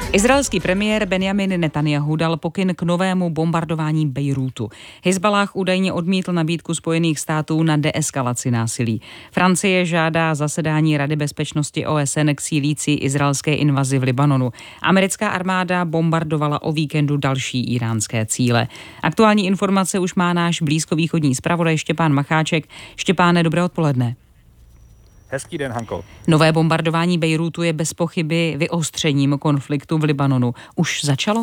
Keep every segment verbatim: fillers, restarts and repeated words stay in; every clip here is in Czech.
Izraelský premiér Benjamin Netanjahu dal pokyn k novému bombardování Bejrútu. Hizballáh údajně odmítl nabídku Spojených států na deeskalaci násilí. Francie žádá zasedání Rady bezpečnosti O S N k sílící izraelské invazi v Libanonu. Americká armáda bombardovala o víkendu další íránské cíle. Aktuální informace už má náš blízkovýchodní zpravodaj Štěpán Macháček. Štěpáne, dobré odpoledne. Hezký den, Hanko. Nové bombardování Bejrútu je bez pochyby vyostřením konfliktu v Libanonu. Už začalo?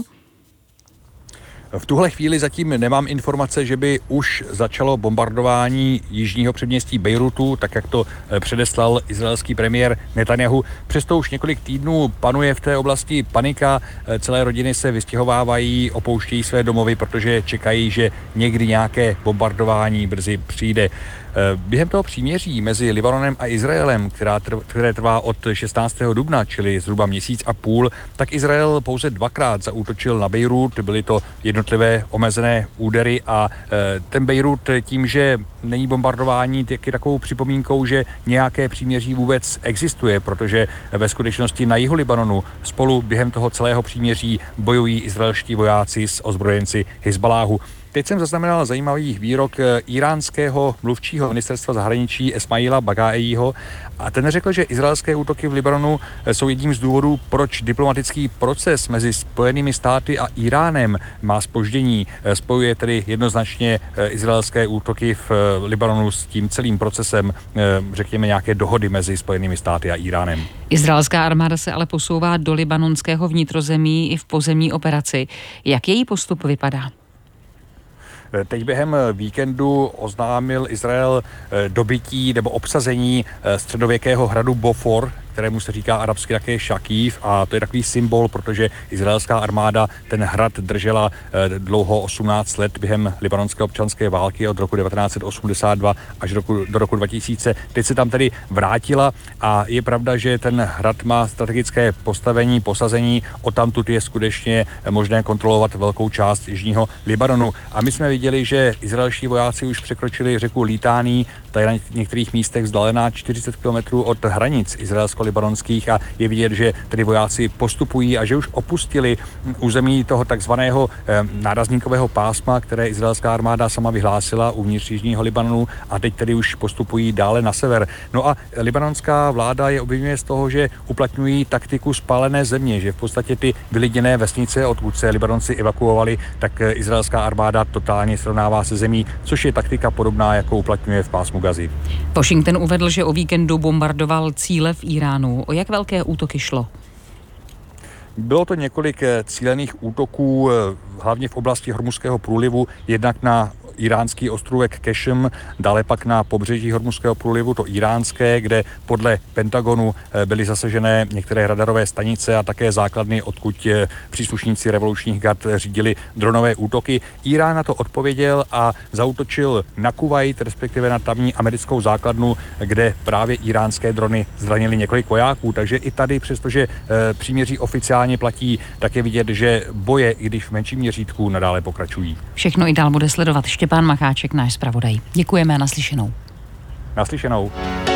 V tuhle chvíli zatím nemám informace, že by už začalo bombardování jižního předměstí Bejrútu, tak jak to předeslal izraelský premiér Netanjahu. Přesto už několik týdnů panuje v té oblasti panika. Celé rodiny se vystěhovávají, opouštějí své domovy, protože čekají, že někdy nějaké bombardování brzy přijde. Během toho příměří mezi Libanonem a Izraelem, která trv, které trvá od šestnáctého dubna, čili zhruba měsíc a půl, tak Izrael pouze dvakrát zaútočil na Bejrút. Byly to jednotlivé omezené údery a e, ten Bejrút tím, že není bombardování, tak je takovou připomínkou, že nějaké příměří vůbec existuje, protože ve skutečnosti na jihu Libanonu spolu během toho celého příměří bojují izraelští vojáci s ozbrojenci Hizbaláhu. Teď jsem zaznamenal zajímavý výrok iránského mluvčího ministerstva zahraničí Esmaila Bagaeiho a ten řekl, že izraelské útoky v Libanonu jsou jedním z důvodů, proč diplomatický proces mezi Spojenými státy a Iránem má zpoždění. Spojuje tedy jednoznačně izraelské útoky v Libanonu s tím celým procesem, řekněme, nějaké dohody mezi Spojenými státy a Iránem. Izraelská armáda se ale posouvá do libanonského vnitrozemí i v pozemní operaci. Jak její postup vypadá? Teď během víkendu oznámil Izrael dobytí nebo obsazení středověkého hradu Bofor, kterému se říká arabsky také Šakív, a to je takový symbol, protože izraelská armáda ten hrad držela dlouho osmnáct let během libanonské občanské války od roku devatenáct set osmdesát dva až do roku, do roku dva tisíce. Teď se tam tedy vrátila a je pravda, že ten hrad má strategické postavení, posazení, odtamtud je skutečně možné kontrolovat velkou část jižního Libanonu. A my jsme viděli, že izraelští vojáci už překročili řeku Litání, ta je na některých místech vzdálená čtyřicet kilometrů od hranic izraelsko-libanonských a je vidět, že tedy vojáci postupují a že už opustili území toho takzvaného eh, nárazníkového pásma, které izraelská armáda sama vyhlásila uvnitř jižního Libanonu a teď tedy už postupují dále na sever. No a libanonská vláda je obviňuje z toho, že uplatňují taktiku spálené země, že v podstatě ty vylidněné vesnice, odkud se Libanonci evakuovali, tak izraelská armáda totálně srovnává se zemí, což je taktika podobná, jako uplatňuje v pásmu Gazy. Washington uvedl, že o víkendu bombardoval cíle v Iránu. O jak velké útoky šlo? Bylo to několik cílených útoků, hlavně v oblasti Hormuzského průlivu, jednak na iránský ostrůvek Kešm, dále pak na pobřeží Hormuzského průlivu, to iránské, kde podle Pentagonu byly zasažené některé radarové stanice a také základny, odkud příslušníci revolučních gard řídili dronové útoky. Irán na to odpověděl a zaútočil na Kuvajt, respektive na tamní americkou základnu, kde právě iránské drony zranily několik vojáků. Takže i tady, přestože příměří oficiálně platí, tak je vidět, že boje, i když v menším měřítku, nadále pokračují. Všechno i dál bude sledovat Štěpán Macháček, náš zpravodaj. Děkujeme a naslyšenou. Naslyšenou.